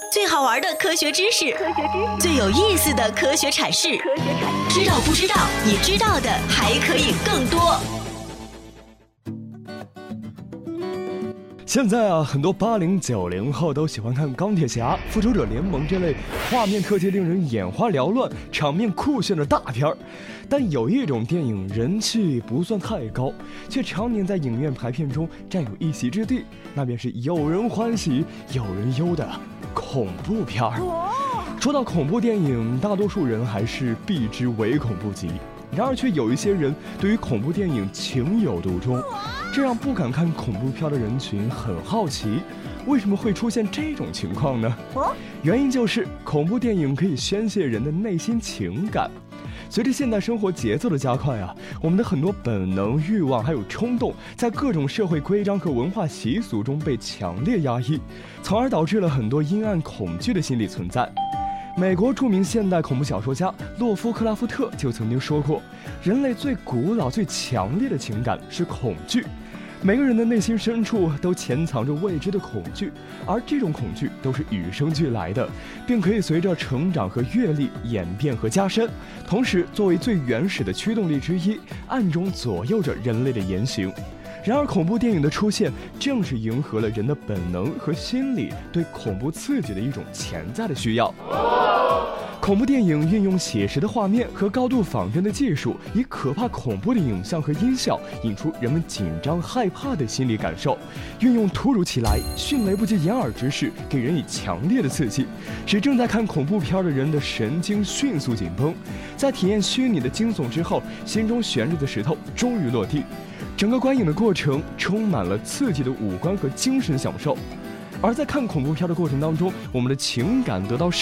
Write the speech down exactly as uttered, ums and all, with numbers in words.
最好玩的科学知识，最有意思的科学阐释，知道不知道？你知道的还可以更多。 现在啊，很多八零九零后都喜欢看钢铁侠、复仇者联盟这类画面特技令人眼花缭乱、场面酷炫的大片儿。但有一种电影人气不算太高，却常年在影院排片中占有一席之地，那便是有人欢喜有人忧的恐怖片儿。说到恐怖电影，大多数人还是避之唯恐不及。然而却有一些人对于恐怖电影情有独钟，这让不敢看恐怖片的人群很好奇，为什么会出现这种情况呢？原因就是恐怖电影可以宣泄人的内心情感。随着现代生活节奏的加快啊，我们的很多本能、欲望还有冲动，在各种社会规章和文化习俗中被强烈压抑，从而导致了很多阴暗恐惧的心理存在。美国著名现代恐怖小说家洛夫克拉夫特就曾经说过，人类最古老最强烈的情感是恐惧，每个人的内心深处都潜藏着未知的恐惧，而这种恐惧都是与生俱来的，并可以随着成长和阅历演变和加深，同时作为最原始的驱动力之一，暗中左右着人类的言行。然而恐怖电影的出现正是迎合了人的本能和心理对恐怖刺激的一种潜在的需要。恐怖电影运用写实的画面和高度仿真的技术，以可怕恐怖的影像和音效引出人们紧张害怕的心理感受，运用突如其来、迅雷不及掩耳之势给人以强烈的刺激，使正在看恐怖片的人的神经迅速紧绷，在体验虚拟的惊悚之后，心中悬着的石头终于落地。整个观影的过程充满了刺激的五官和精神享受，而在看恐怖片的过程当中，我们的情感得到